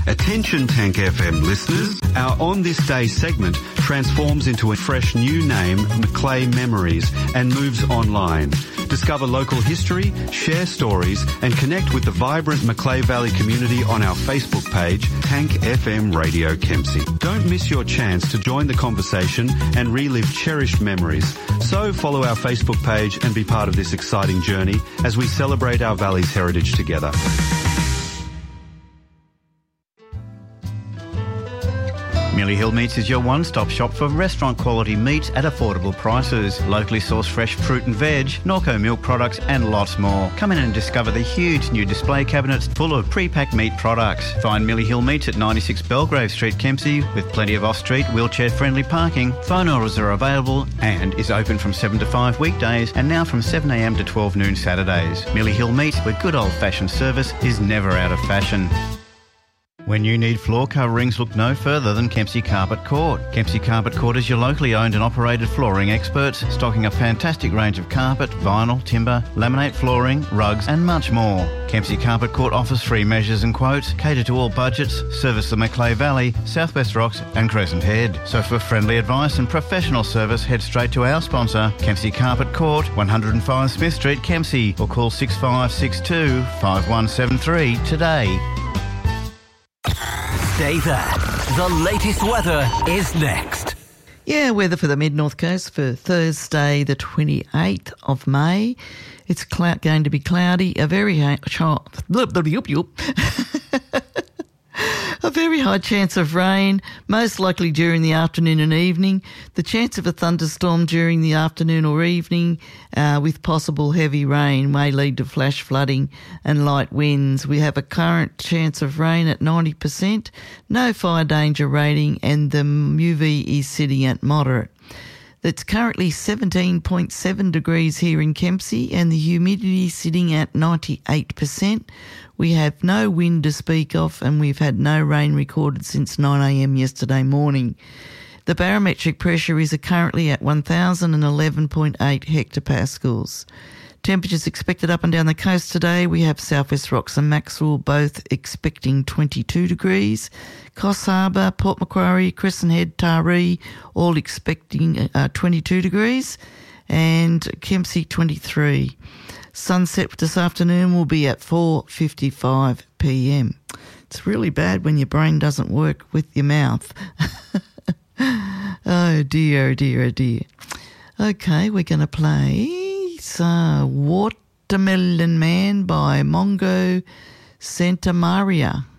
Attention Tank FM listeners, our On This Day segment transforms into a fresh new name, Macleay Memories, and moves online. Discover local history, share stories, and connect with the vibrant Macleay Valley community on our Facebook page, Tank FM Radio Kempsey. Don't miss your chance to join the conversation and relive cherished memories. So follow our Facebook page and be part of this exciting journey as we celebrate our valley's heritage together. Millie Hill Meats is your one-stop shop for restaurant-quality meats at affordable prices. Locally sourced fresh fruit and veg, Norco milk products and lots more. Come in and discover the huge new display cabinets full of pre-packed meat products. Find Millie Hill Meats at 96 Belgrave Street, Kempsey, with plenty of off-street, wheelchair-friendly parking. Phone orders are available and is open from 7 to 5 weekdays and now from 7am to 12 noon Saturdays. Millie Hill Meats, where good old-fashioned service is never out of fashion. When you need floor coverings, look no further than Kempsey Carpet Court. Kempsey Carpet Court is your locally owned and operated flooring experts, stocking a fantastic range of carpet, vinyl, timber, laminate flooring, rugs and much more. Kempsey Carpet Court offers free measures and quotes, cater to all budgets, service the Macleay Valley, Southwest Rocks and Crescent Head. So for friendly advice and professional service, head straight to our sponsor, Kempsey Carpet Court, 105 Smith Street, Kempsey, or call 6562 5173 today. Stay there. The latest weather is next. Yeah, weather for the mid-north coast for Thursday the 28th of May. It's going to be cloudy, a very high chance of rain, most likely during the afternoon and evening. The chance of a thunderstorm during the afternoon or evening with possible heavy rain may lead to flash flooding and light winds. We have a current chance of rain at 90%, no fire danger rating, and the UV is sitting at moderate. It's currently 17.7 degrees here in Kempsey and the humidity sitting at 98%. We have no wind to speak of and we've had no rain recorded since 9am yesterday morning. The barometric pressure is currently at 1011.8 hectopascals. Temperatures expected up and down the coast today. We have Southwest Rocks and Maxwell both expecting 22 degrees. Coffs Harbour, Port Macquarie, Crescent Head, Taree all expecting 22 degrees and Kempsey 23. Sunset this afternoon will be at 4:55pm. It's really bad when your brain doesn't work with your mouth. Oh dear, oh dear, oh dear. Okay, we're going to play Watermelon Man by Mongo Santamaria.